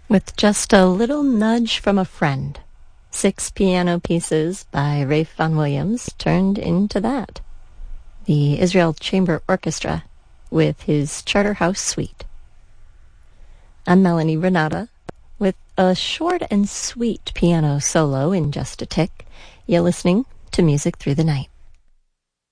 With just a little nudge from a friend, 6 piano pieces by Rafe Vaughan Williams turned into that. The Israel Chamber Orchestra with his Charterhouse Suite. I'm Melanie Renata with a short and sweet piano solo in just a tick. You're listening to Music Through the Night.